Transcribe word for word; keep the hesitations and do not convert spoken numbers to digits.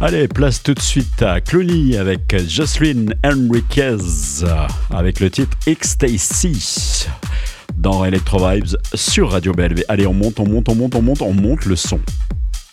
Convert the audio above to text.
Allez, place tout de suite à Clooney avec Jocelyn Enriquez avec le titre Ecstasy dans Electro Vibes sur Radio B L V. Allez, on monte, on monte, on monte, on monte, on monte le son.